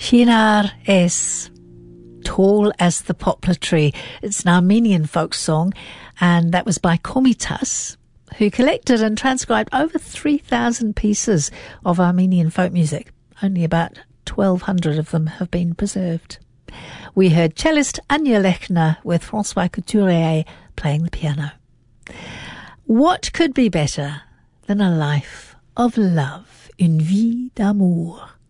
Shinar Es, Tall as the Poplar Tree. It's an Armenian folk song, and that was by Komitas, who collected and transcribed over 3,000 pieces of Armenian folk music. Only about 1,200 of them have been preserved. We heard cellist Anya Lechner with François Couturier playing the piano. What could be better than a life of love, une vie d'amour?